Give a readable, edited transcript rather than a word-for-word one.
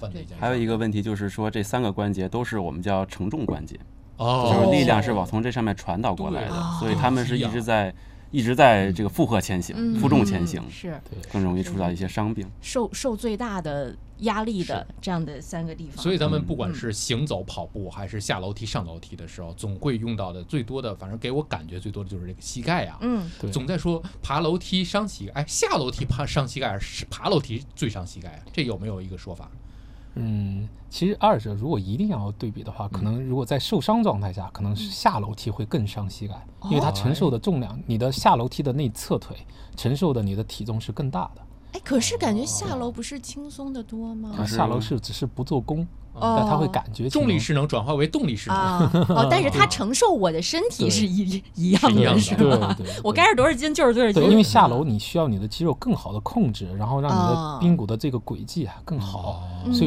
烦的一件事。 还有一个问题就是说，这3个关节都是我们叫承重关节， 哦， 就是力量是从这上面传导过来的，所以他们是一直在这个负荷前行、负重前行， 是更容易出到一些伤病。 受最大的压力的这样的3个地方。 所以他们不管是行走、跑步，还是下楼梯、上楼梯的时候，总会用到的最多的，反正给我感觉最多的就是这个膝盖啊。 对， 总在说爬楼梯伤膝盖，下楼梯伤膝盖，还是爬楼梯最伤膝盖啊？这有没有一个说法？ 其实二者如果一定要对比的话，可能如果在受伤状态下，可能是下楼梯会更伤膝盖，因为它承受的重量，你的下楼梯的内侧腿承受的你的体重是更大的。 可是感觉下楼不是轻松的多吗？ 下楼只是不做功，但它会感觉重力势能转化为动力势能但是它承受我的身体是一样的，是吧？对， 我该是多少斤就是多少斤。 对，因为下楼你需要你的肌肉更好的控制，然后让你的髌骨的这个轨迹更好，所以